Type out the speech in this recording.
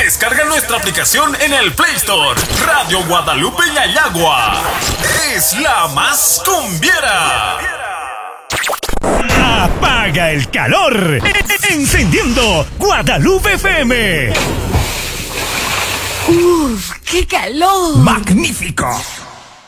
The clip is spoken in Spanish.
Descarga nuestra aplicación en el Play Store. Radio Guadalupe Yayagua es la más cumbiera. Apaga el calor, encendiendo Guadalupe FM. ¡Uf, qué calor! ¡Magnífico!